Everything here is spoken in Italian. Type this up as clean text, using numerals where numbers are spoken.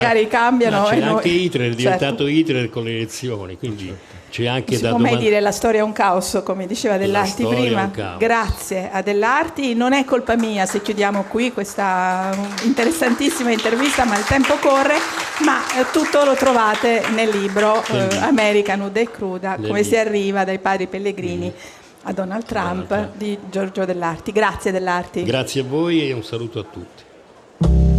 magari cambiano. C'è e anche noi... Hitler, è diventato certo. Hitler con le elezioni, quindi c'è anche Si da può mai domandare. dire la storia è un caos, come diceva Dell'Arti storia è prima. un caos. Grazie a Dell'Arti. Non è colpa mia se chiudiamo qui questa interessantissima intervista, ma il tempo corre. Ma tutto lo trovate nel libro America nuda e cruda, come si arriva dai padri pellegrini a Donald Trump di Giorgio Dell'Arti. Grazie Dell'Arti. Grazie a voi e un saluto a tutti.